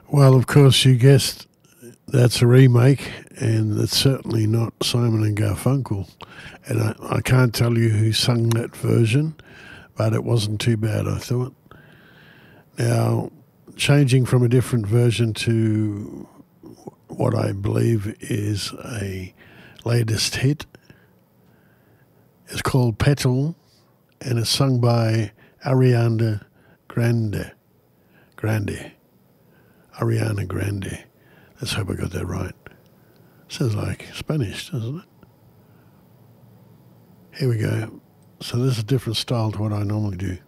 Well, of course, you guessed that's a remake, and it's certainly not Simon and Garfunkel. And I can't tell you who sung that version, but it wasn't too bad, I thought. Now, changing from a different version to what I believe is a latest hit, it's called Petal, and it's sung by Ariana Grande. Grande. Ariana Grande. Let's hope I got that right. Sounds like Spanish, doesn't it? Here we go. So this is a different style to what I normally do.